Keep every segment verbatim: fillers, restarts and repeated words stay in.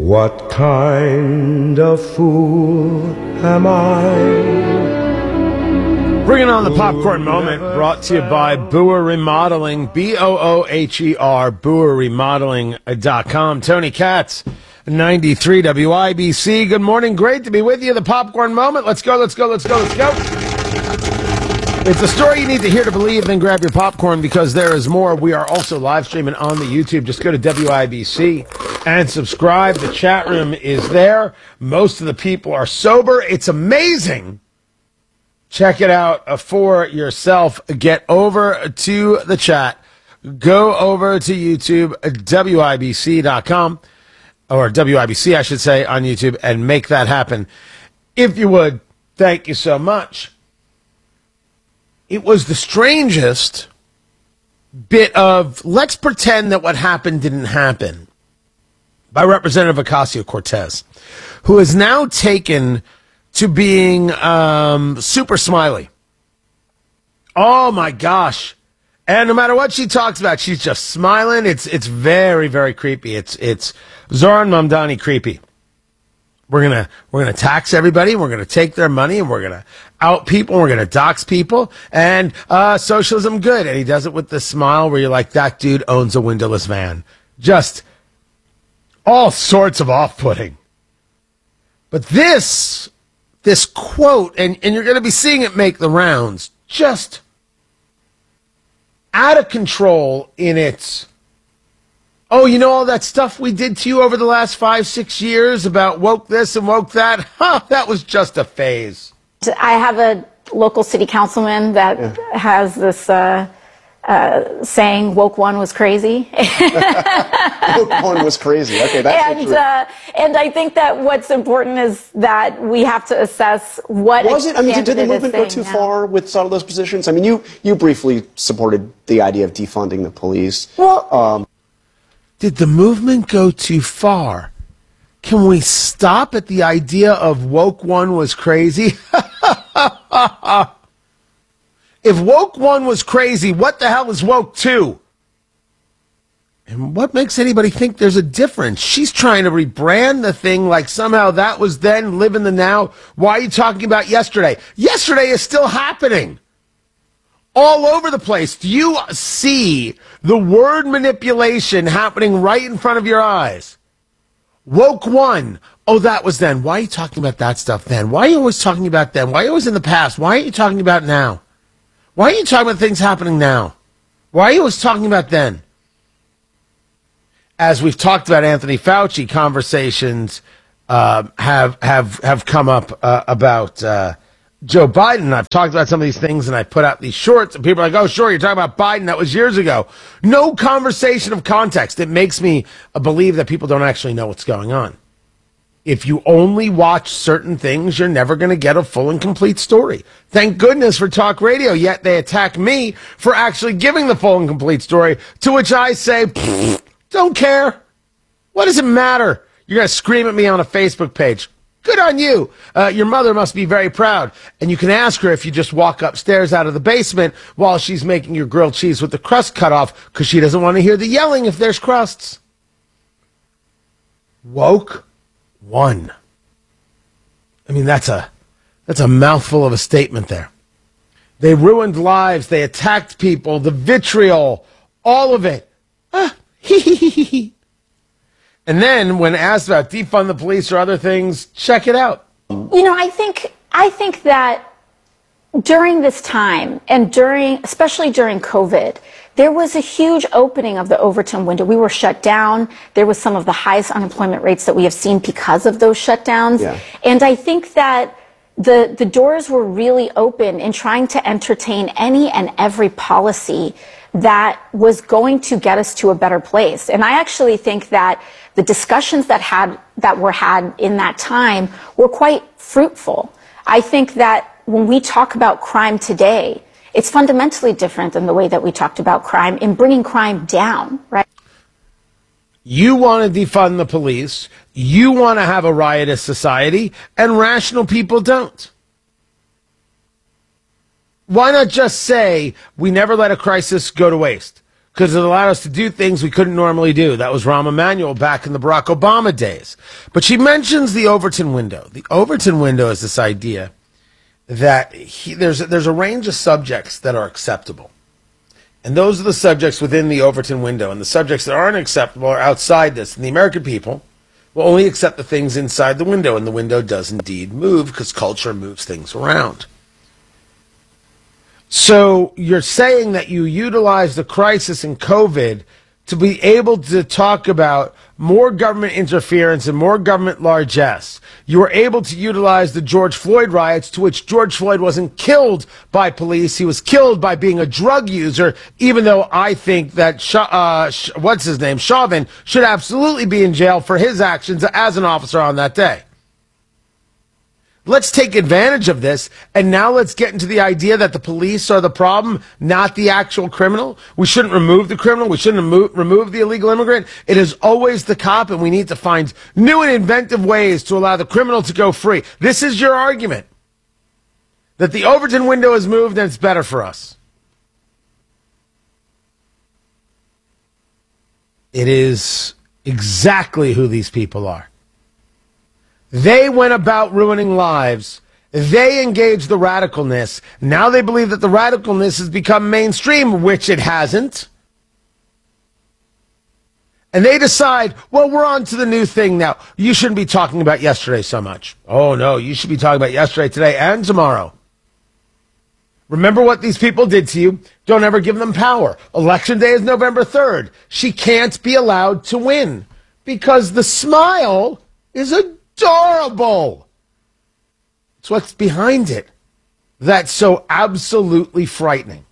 What kind of fool am I? Bringing on the popcorn moment, brought to you by Boer Remodeling, B O O H E R, boer remodeling dot com. Tony Katz, ninety-three W I B C. Good morning. Great to be with you. The popcorn moment. Let's go, let's go, let's go, let's go. It's a story you need to hear to believe, then grab your popcorn because there is more. We are also live streaming on the YouTube. Just go to W I B C and subscribe. The chat room is there. Most of the people are sober. It's amazing. Check it out for yourself. Get over to the chat. Go over to YouTube, W I B C dot com, or W I B C, I should say, on YouTube, and make that happen. If you would, thank you so much. It was the strangest bit of let's pretend that what happened didn't happen by Representative Ocasio-Cortez, who is now taken to being um, super smiley. Oh, my gosh. And no matter what she talks about, she's just smiling. It's it's very, very creepy. It's it's Zohran Mamdani creepy. We're gonna we're gonna tax everybody. We're gonna take their money, and we're gonna out people. And we're gonna dox people. And uh, socialism good. And he does it with this smile where you're like, that dude owns a windowless van. Just all sorts of off-putting. But this this quote, and, and you're gonna be seeing it make the rounds, just out of control in its. Oh, you know all that stuff we did to you over the last five, six years about woke this and woke that? Huh, that was just a phase. I have a local city councilman that yeah. has this uh, uh, saying, woke one was crazy. Woke one was crazy. Okay, that's and, true. Uh, and I think that what's important is that we have to assess what was it? I mean, did the movement go too now. far with some of those positions? I mean, you, you briefly supported the idea of defunding the police. Well, um, Did the movement go too far? Can we stop at the idea of woke one was crazy? If woke one was crazy, what the hell is woke two? And what makes anybody think there's a difference? She's trying to rebrand the thing like somehow that was then, live in the now. Why are you talking about yesterday? Yesterday is still happening. All over the place. Do you see the word manipulation happening right in front of your eyes? Woke one. Oh, that was then. Why are you talking about that stuff then? Why are you always talking about then? Why are you always in the past? Why aren't you talking about now? Why are you talking about things happening now? Why are you always talking about then? As we've talked about Anthony Fauci, conversations uh, have have have come up uh, about uh, Joe Biden. I've talked about some of these things, and I put out these shorts, and people are like, oh, sure, you're talking about Biden. That was years ago. No conversation of context. It makes me uh, believe that people don't actually know what's going on. If you only watch certain things, you're never going to get a full and complete story. Thank goodness for talk radio, yet they attack me for actually giving the full and complete story, to which I say, don't care. What does it matter? You're going to scream at me on a Facebook page. Good on you. Uh, your mother must be very proud. And you can ask her if you just walk upstairs out of the basement while she's making your grilled cheese with the crust cut off because she doesn't want to hear the yelling if there's crusts. Woke one. I mean, that's a that's a mouthful of a statement there. They ruined lives. They attacked people. The vitriol. All of it. Ah, hee hee hee hee hee. And then, when asked about defund the police or other things, check it out. You know, I think I think that during this time, and during, especially during COVID, there was a huge opening of the Overton window. We were shut down. There was some of the highest unemployment rates that we have seen because of those shutdowns. Yeah. And I think that the the doors were really open in trying to entertain any and every policy that was going to get us to a better place. And I actually think that the discussions that had that were had in that time were quite fruitful. I think that when we talk about crime today, it's fundamentally different than the way that we talked about crime in bringing crime down, right? You want to defund the police, you want to have a riotous society, and rational people don't. Why not just say, we never let a crisis go to waste? because it allowed us to do things we couldn't normally do. That was Rahm Emanuel back in the Barack Obama days. But she mentions the Overton window. The Overton window is this idea that he, there's, there's a range of subjects that are acceptable. And those are the subjects within the Overton window. And the subjects that aren't acceptable are outside this. And the American people will only accept the things inside the window. And the window does indeed move because culture moves things around. So you're saying that you utilize the crisis in COVID to be able to talk about more government interference and more government largesse. You were able to utilize the George Floyd riots, to which George Floyd wasn't killed by police. He was killed by being a drug user, even though I think that, Sh- uh, Sh- what's his name, Chauvin, should absolutely be in jail for his actions as an officer on that day. Let's take advantage of this, and now let's get into the idea that the police are the problem, not the actual criminal. We shouldn't remove the criminal. We shouldn't remo- remove the illegal immigrant. It is always the cop, and we need to find new and inventive ways to allow the criminal to go free. This is your argument, that the Overton window has moved and it's better for us. It is exactly who these people are. They went about ruining lives. They engaged the radicalness. Now they believe that the radicalness has become mainstream, which it hasn't. And they decide, well, we're on to the new thing now. You shouldn't be talking about yesterday so much. Oh, no, you should be talking about yesterday, today, and tomorrow. Remember what these people did to you. Don't ever give them power. Election day is November third. She can't be allowed to win because the smile is a adorable. It's what's behind it that's so absolutely frightening.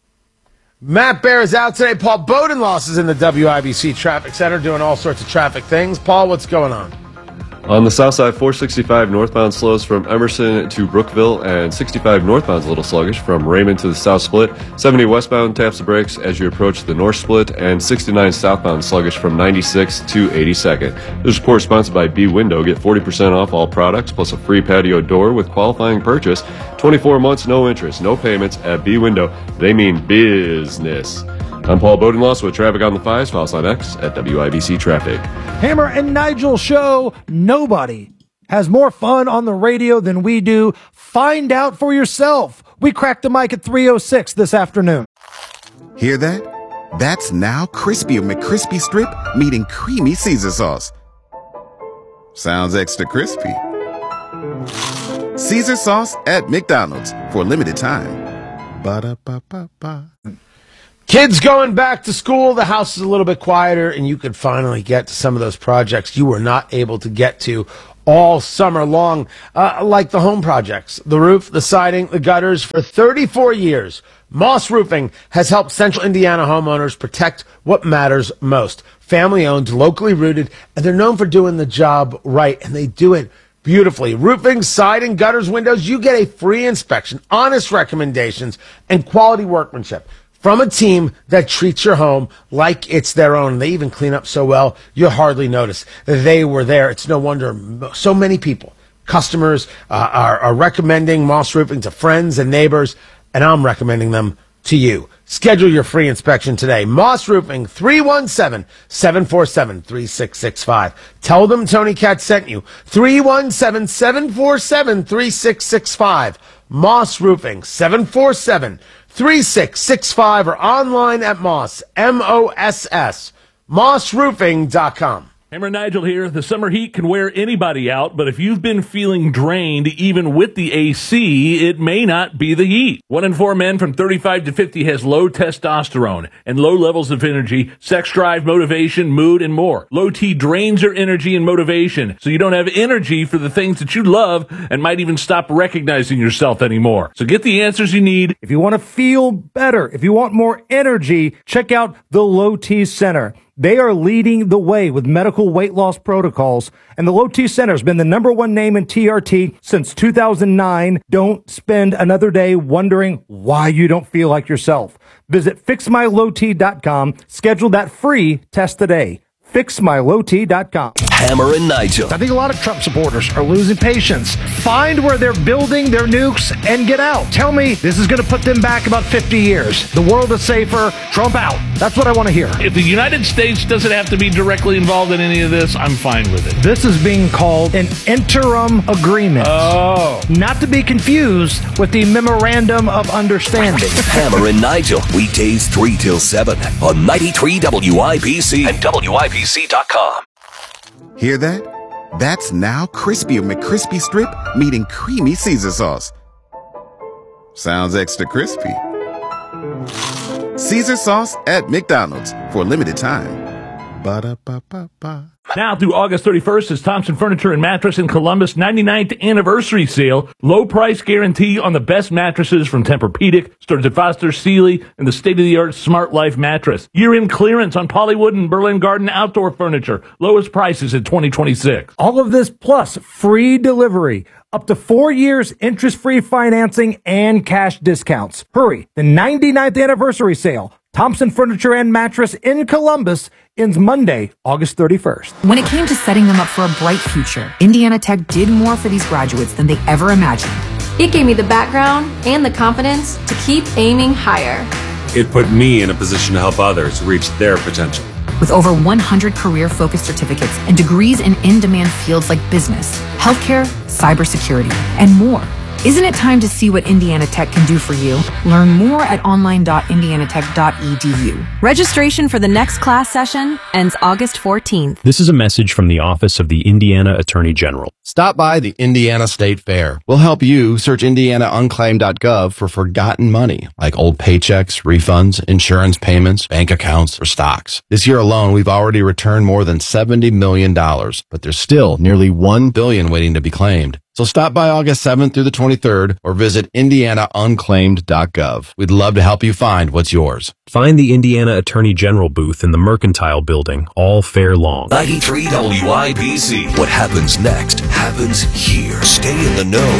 Matt Bear is out today. Paul Bodenloss is in the W I B C Traffic Center doing all sorts of traffic things. Paul, what's going on? On the south side, four sixty-five northbound slows from Emerson to Brookville, and sixty-five northbound is a little sluggish from Raymond to the south split. seventy westbound taps the brakes as you approach the north split, and sixty-nine southbound sluggish from ninety-six to eighty-second. This report is sponsored by B Window. Get forty percent off all products plus a free patio door with qualifying purchase. twenty-four months, no interest, no payments at B Window. They mean business. I'm Paul Bodenloss with Traffic on the Fives. Follow us on X at W I B C Traffic. Hammer and Nigel Show. Nobody has more fun on the radio than we do. Find out for yourself. We cracked the mic at three oh six this afternoon. Hear that? That's now Crispy McCrispy Strip meeting Creamy Caesar Sauce. Sounds extra crispy. Caesar Sauce at McDonald's for a limited time. Ba-da-ba-ba-ba. Kids going back to school, the house is a little bit quieter, and you could finally get to some of those projects you were not able to get to all summer long, uh, like the home projects, the roof, the siding, the gutters. For thirty-four years, Moss Roofing has helped Central Indiana homeowners protect what matters most. Family-owned, locally rooted, and they're known for doing the job right, and they do it beautifully. Roofing, siding, gutters, windows, you get a free inspection, honest recommendations, and quality workmanship from a team that treats your home like it's their own. They even clean up so well, you hardly notice that they were there. It's no wonder so many people, customers, uh, are, are recommending Moss Roofing to friends and neighbors, and I'm recommending them to you. Schedule your free inspection today. Moss Roofing, three one seven, seven four seven, three six six five. Tell them Tony Katz sent you. three one seven, seven four seven, three six six five. Moss Roofing, seven four seven, three six six five, or online at Moss, M O S S, moss roofing dot com. Hammer Nigel here. The summer heat can wear anybody out, but if you've been feeling drained even with the A C, it may not be the heat. One in four men from thirty-five to fifty has low testosterone and low levels of energy, sex drive, motivation, mood, and more. Low T drains your energy and motivation, so you don't have energy for the things that you love and might even stop recognizing yourself anymore. So get the answers you need. If you want to feel better, if you want more energy, check out the Low T Center. They are leading the way with medical weight loss protocols, and the Low T Center has been the number one name in T R T since two thousand nine. Don't spend another day wondering why you don't feel like yourself. Visit fix my low t dot com. Schedule that free test today. fix my low t dot com. Hammer and Nigel. I think a lot of Trump supporters are losing patience. Find where they're building their nukes and get out. Tell me this is going to put them back about fifty years. The world is safer. Trump out. That's what I want to hear. If the United States doesn't have to be directly involved in any of this, I'm fine with it. This is being called an interim agreement. Oh. Not to be confused with the memorandum of understanding. Hammer and Nigel, weekdays three till seven on ninety-three W I B C and W I B C dot com. Hear that? That's now Crispy McCrispy Strip meeting Creamy Caesar Sauce. Sounds extra crispy. Caesar Sauce at McDonald's for a limited time. Ba-da-ba-ba-ba. Now through August thirty-first is Thompson Furniture and Mattress in Columbus ninety-ninth anniversary sale. Low price guarantee on the best mattresses from Tempur-Pedic, Stearns and Foster, Sealy, and the state-of-the-art Smart Life mattress. Year-end clearance on Pollywood and Berlin Garden outdoor furniture. Lowest prices in twenty twenty-six. All of this plus free delivery, up to four years interest-free financing, and cash discounts. Hurry, the ninety-ninth anniversary sale. Thompson Furniture and Mattress in Columbus ends Monday, August thirty-first. When it came to setting them up for a bright future, Indiana Tech did more for these graduates than they ever imagined. It gave me the background and the confidence to keep aiming higher. It put me in a position to help others reach their potential. With over one hundred career-focused certificates and degrees in in-demand fields like business, healthcare, cybersecurity, and more. Isn't it time to see what Indiana Tech can do for you? Learn more at online dot indiana tech dot e d u. Registration for the next class session ends August fourteenth. This is a message from the Office of the Indiana Attorney General. Stop by the Indiana State Fair. We'll help you search indiana unclaimed dot gov for forgotten money, like old paychecks, refunds, insurance payments, bank accounts, or stocks. This year alone, we've already returned more than seventy million dollars, but there's still nearly one billion dollars waiting to be claimed. So stop by August seventh through the twenty-third or visit indiana unclaimed dot gov. We'd love to help you find what's yours. Find the Indiana Attorney General booth in the Mercantile Building all fair long. ninety-three W I B C. What happens next happens here. Stay in the know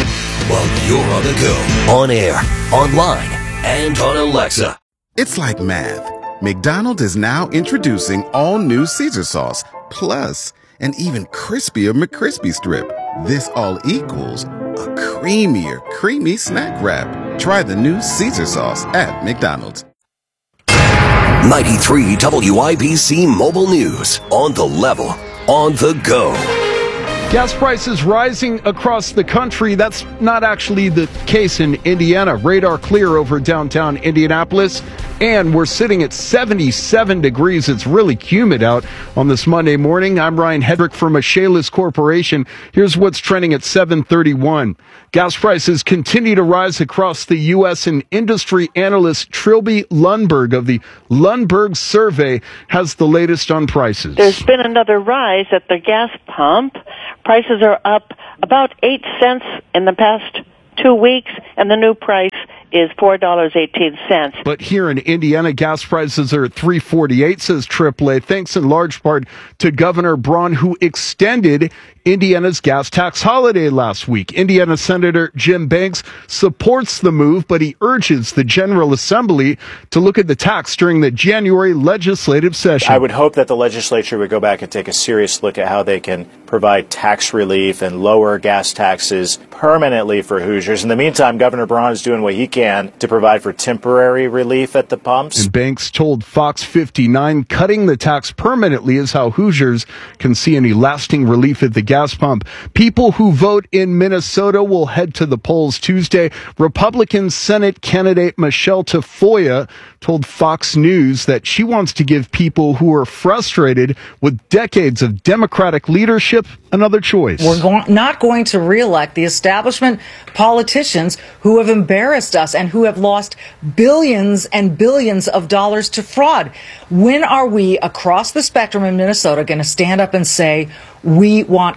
while you're on the go. On air, online, and on Alexa. It's like math. McDonald's is now introducing all new Caesar sauce, plus an even crispier McCrispy Strip. This all equals a creamier, creamy snack wrap. Try the new Caesar sauce at McDonald's. ninety-three W I B C Mobile News. On the level, on the go. Gas prices rising across the country. That's not actually the case in Indiana. Radar clear over downtown Indianapolis. And we're sitting at seventy-seven degrees. It's really humid out on this Monday morning. I'm Ryan Hedrick from Achilles Corporation. Here's what's trending at seven thirty-one. Gas prices continue to rise across the U S, and industry analyst Trilby Lundberg of the Lundberg Survey has the latest on prices. There's been another rise at the gas pump. Prices are up about eight cents in the past two weeks, and the new price is four dollars and eighteen cents. But here in Indiana, gas prices are at three forty-eight, says triple A, thanks in large part to Governor Braun, who extended Indiana's gas tax holiday last week. Indiana Senator Jim Banks supports the move, but he urges the General Assembly to look at the tax during the January legislative session. I would hope that the legislature would go back and take a serious look at how they can provide tax relief and lower gas taxes permanently for Hoosiers. In the meantime, Governor Braun is doing what he can to provide for temporary relief at the pumps. And Banks told Fox fifty-nine cutting the tax permanently is how Hoosiers can see any lasting relief at the gas pump. People who vote in Minnesota will head to the polls Tuesday. Republican Senate candidate Michelle Tafoya told Fox News that she wants to give people who are frustrated with decades of Democratic leadership another choice. We're go- not going to reelect the establishment politicians who have embarrassed us and who have lost billions and billions of dollars to fraud. When are we across the spectrum in Minnesota going to stand up and say we want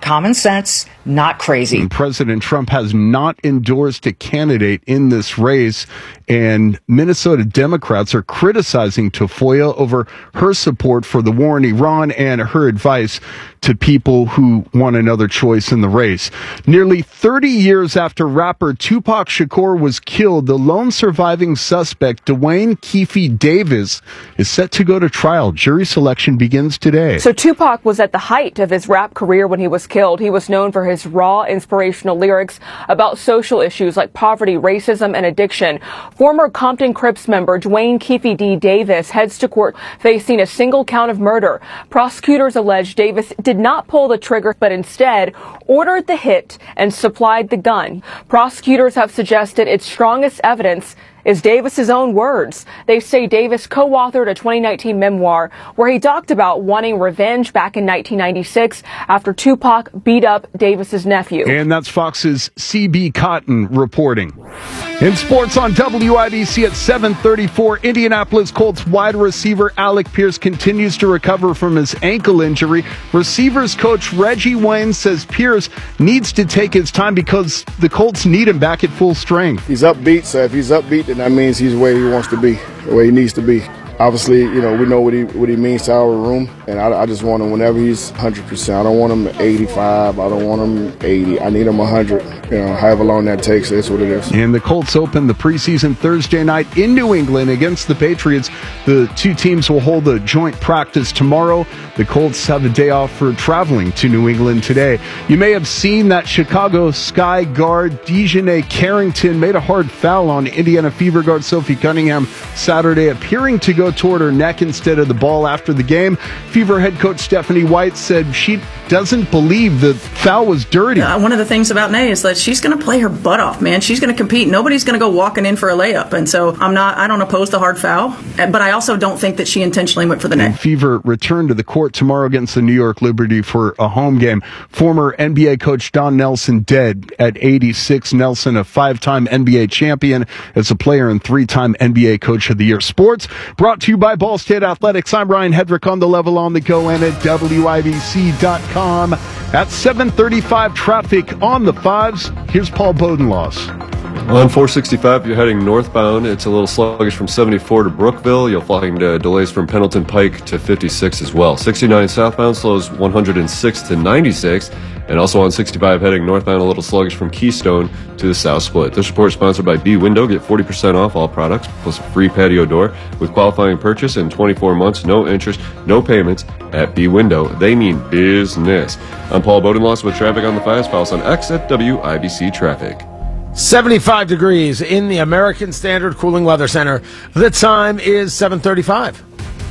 common sense, not crazy. And President Trump has not endorsed a candidate in this race, and Minnesota Democrats are criticizing Tafoya over her support for the war in Iran and her advice to people who want another choice in the race. Nearly thirty years after rapper Tupac Shakur was killed, the lone surviving suspect, Dwayne Keefe Davis, is set to go to trial. Jury selection begins today. So Tupac was at the height of his rap career when he was killed. He was known for his raw, inspirational lyrics about social issues like poverty, racism, and addiction. Former Compton Crips member Dwayne Keefe D. Davis heads to court facing a single count of murder. Prosecutors allege Davis did not pull the trigger, but instead ordered the hit and supplied the gun. Prosecutors have suggested its strongest evidence is Davis's own words. They say Davis co-authored a twenty nineteen memoir where he talked about wanting revenge back in nineteen ninety-six after Tupac beat up Davis's nephew. And that's Fox's C B Cotton reporting. In sports on W I B C at seven thirty-four, Indianapolis Colts wide receiver Alec Pierce continues to recover from his ankle injury. Receivers coach Reggie Wayne says Pierce needs to take his time because the Colts need him back at full strength. He's upbeat, so if he's upbeat, then that means he's where he wants to be, where he needs to be. Obviously, you know, we know what he what he means to our room, and I, I just want him whenever he's one hundred percent. I don't want him at eighty-five. I don't want him eighty. I need him one hundred. You know, however long that takes, that's what it is. And the Colts open the preseason Thursday night in New England against the Patriots. The two teams will hold a joint practice tomorrow. The Colts have a day off for traveling to New England today. You may have seen that Chicago Sky guard Dejanay Carrington made a hard foul on Indiana Fever guard Sophie Cunningham Saturday, appearing to go toward her neck instead of the ball after the game. Fever head coach Stephanie White said she doesn't believe the foul was dirty. Uh, one of the things about Nay is that she's going to play her butt off, man. She's going to compete. Nobody's going to go walking in for a layup. And so I'm not, I don't oppose the hard foul, but I also don't think that she intentionally went for the neck. And Fever returned to the court tomorrow against the New York Liberty for a home game. Former N B A coach Don Nelson dead at eighty-six. Nelson, a five-time N B A champion as a player and three-time N B A coach of the year. Sports brought to you by Ball State Athletics. I'm Ryan Hedrick on the level on the go and at W I B C dot com. At seven thirty-five, traffic on the fives. Here's Paul Bodenloss. On four sixty-five, you're heading northbound. It's a little sluggish from seventy-four to Brookville. You'll find uh, delays from Pendleton Pike to fifty-six as well. sixty-nine southbound slows one hundred six to ninety-six. And also on sixty-five, heading northbound, a little sluggish from Keystone to the South Split. This report is sponsored by B Window. Get forty percent off all products, plus a free patio door with qualifying purchase in twenty-four months, no interest, no payments at B Window. They mean business. I'm Paul Bodenloss with traffic on the fives. Follow us on X at W I B C Traffic. seventy-five degrees in the American Standard Cooling Weather Center. The time is seven thirty-five.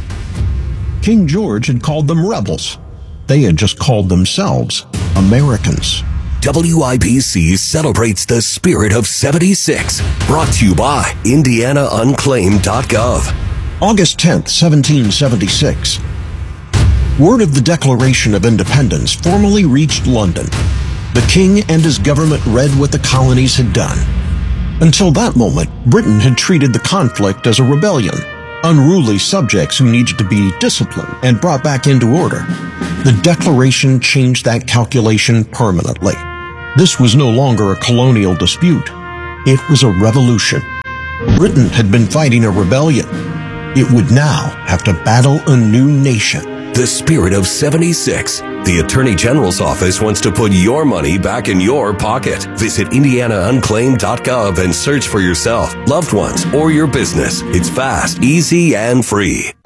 King George had called them rebels. They had just called themselves Americans. W I B C celebrates the spirit of seventy-six. Brought to you by Indiana Unclaimed dot gov. August tenth, seventeen seventy-six. Word of the Declaration of Independence formally reached London. The king and his government read what the colonies had done. Until that moment, Britain had treated the conflict as a rebellion, unruly subjects who needed to be disciplined and brought back into order. The Declaration changed that calculation permanently. This was no longer a colonial dispute. It was a revolution. Britain had been fighting a rebellion. It would now have to battle a new nation. The spirit of seventy-six. The Attorney General's office wants to put your money back in your pocket. Visit Indiana Unclaimed dot gov and search for yourself, loved ones, or your business. It's fast, easy, and free.